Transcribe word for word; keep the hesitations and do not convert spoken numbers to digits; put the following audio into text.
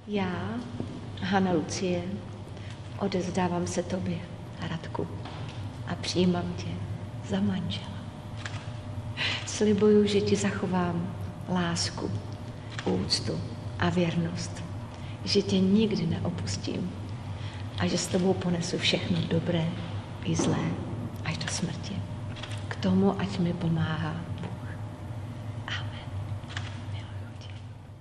Já, Hana Lucie, odevzdávám se tobě, Radku, a přijímám tě za manžela. Slibuju, že ti zachovám lásku, úctu a věrnost, že tě nikdy neopustím a že s tebou ponesu všechno dobré i zlé až do smrti. K tomu, ať mi pomáhá Bůh.